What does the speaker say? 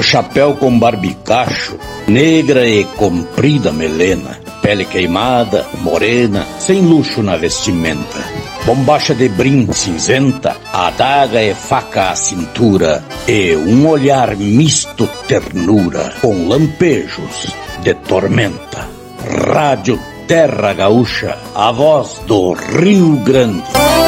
chapéu com barbicacho, negra e comprida melena, pele queimada, morena, sem luxo na vestimenta, bombacha de brim cinzenta, adaga e faca à cintura, e um olhar misto ternura, com lampejos de tormenta. Rádio Terra Gaúcha, a voz do Rio Grande.